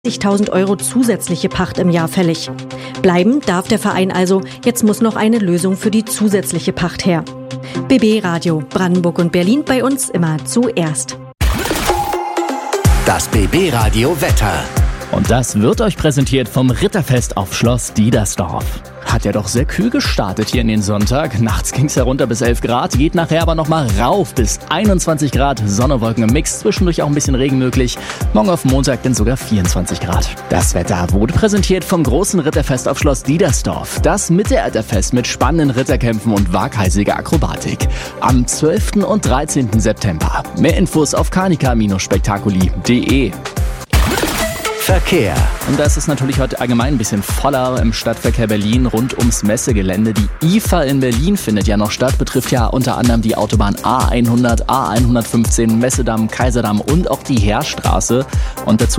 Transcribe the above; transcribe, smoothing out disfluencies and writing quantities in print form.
30.000 € zusätzliche Pacht im Jahr fällig. Bleiben darf der Verein also, jetzt muss noch eine Lösung für die zusätzliche Pacht her. BB Radio, Brandenburg und Berlin, bei uns immer zuerst. Das BB Radio Wetter. Und das wird euch präsentiert vom Ritterfest auf Schloss Diedersdorf. Hat ja doch sehr kühl gestartet hier in den Sonntag. Nachts ging's herunter bis 11 Grad, geht nachher aber nochmal rauf bis 21 Grad. Sonne, Wolken im Mix, zwischendurch auch ein bisschen Regen möglich. Morgen auf Montag dann sogar 24 Grad. Das Wetter wurde präsentiert vom großen Ritterfest auf Schloss Diedersdorf. Das Mittelalterfest mit spannenden Ritterkämpfen und waghalsiger Akrobatik. Am 12. und 13. September. Mehr Infos auf carnica-spektakuli.de. Verkehr. Und da ist es natürlich heute allgemein ein bisschen voller im Stadtverkehr Berlin rund ums Messegelände. Die IFA in Berlin findet ja noch statt, betrifft ja unter anderem die Autobahn A100, A115, Messedamm, Kaiserdamm und auch die Heerstraße. Und dazu